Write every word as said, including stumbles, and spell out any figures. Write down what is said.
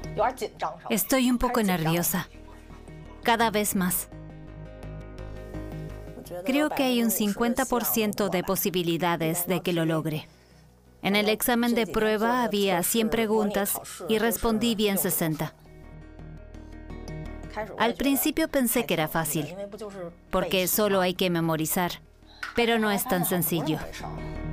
Estoy un poco nerviosa. Cada vez más. Creo que hay un cincuenta por ciento de posibilidades de que lo logre. En el examen de prueba había cien preguntas y respondí bien sesenta. Al principio pensé que era fácil, porque solo hay que memorizar, pero no es tan sencillo.